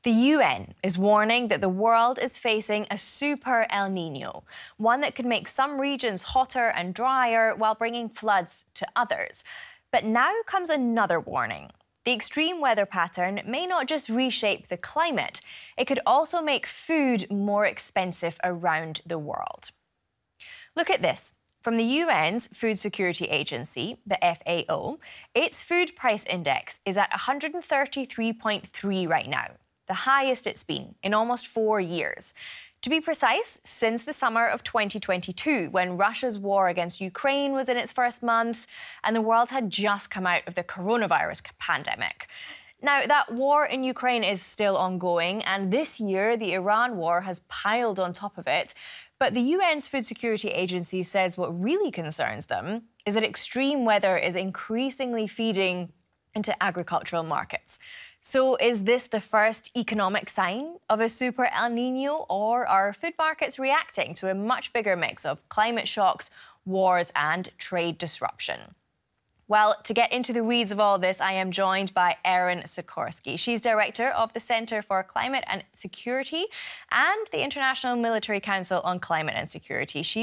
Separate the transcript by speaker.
Speaker 1: The UN is warning that the world is facing a super El Nino, one that could make some regions hotter and drier while bringing floods to others. But now comes another warning. The extreme weather pattern may not just reshape the climate, it could also make food more expensive around the world. Look at this. From the UN's Food Security Agency, the FAO, its food price index is at 133.3 right now, the highest it's been in almost 4 years. To be precise, since the summer of 2022, when Russia's war against Ukraine was in its first months and the world had just come out of the coronavirus pandemic. Now, that war in Ukraine is still ongoing, and this year the Iran war has piled on top of it. But the UN's Food Security Agency says what really concerns them is that extreme weather is increasingly feeding into agricultural markets. So is this the first economic sign of a super El Nino, or are food markets reacting to a much bigger mix of climate shocks, wars and trade disruption? Well, to get into the weeds of all this, I am joined by Erin Sikorsky. She's director of the Centre for Climate and Security and the International Military Council on Climate and Security.